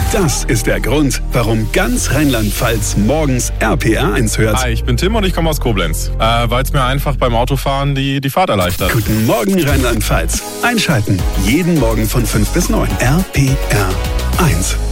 Das ist der Grund, warum ganz Rheinland-Pfalz morgens RPR1 hört. Hi, ich bin Tim und ich komme aus Koblenz, weil es mir einfach beim Autofahren die Fahrt erleichtert. Guten Morgen Rheinland-Pfalz. Einschalten. Jeden Morgen von 5 bis 9. RPR1.